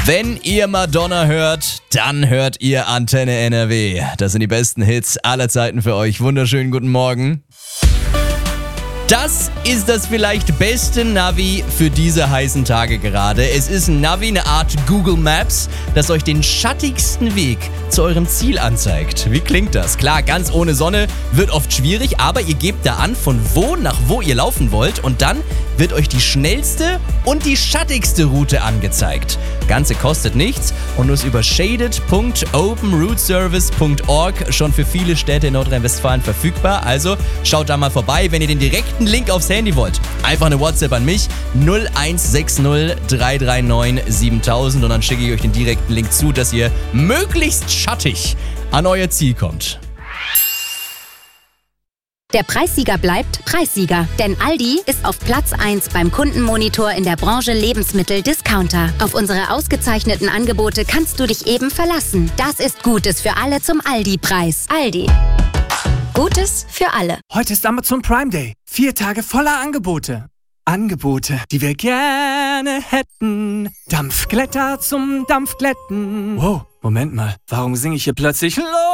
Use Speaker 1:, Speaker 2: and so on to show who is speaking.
Speaker 1: Wenn ihr Madonna hört, dann hört ihr Antenne NRW. Das sind die besten Hits aller Zeiten für euch. Wunderschönen guten Morgen. Das ist das vielleicht beste Navi für diese heißen Tage gerade. Es ist ein Navi, eine Art Google Maps, das euch den schattigsten Weg zu eurem Ziel anzeigt. Wie klingt das? Klar, ganz ohne Sonne wird oft schwierig, aber ihr gebt da an, von wo nach wo ihr laufen wollt und dann wird euch die schnellste und die schattigste Route angezeigt. Ganze kostet nichts und ist über shaded.openrouteservice.org schon für viele Städte in Nordrhein-Westfalen verfügbar. Also schaut da mal vorbei, wenn ihr den direkten Link aufs Handy wollt. Einfach eine WhatsApp an mich 0160 339 7000 und dann schicke ich euch den direkten Link zu, dass ihr möglichst schattig an euer Ziel kommt.
Speaker 2: Der Preissieger bleibt Preissieger, denn Aldi ist auf Platz 1 beim Kundenmonitor in der Branche Lebensmittel-Discounter. Auf unsere ausgezeichneten Angebote kannst du dich eben verlassen. Das ist Gutes für alle zum Aldi-Preis. Aldi. Gutes für alle.
Speaker 3: Heute ist Amazon Prime Day. 4 Tage voller Angebote. Angebote, die wir gerne hätten. Dampfglätter zum Dampfglätten. Wow, Moment mal. Warum singe ich hier plötzlich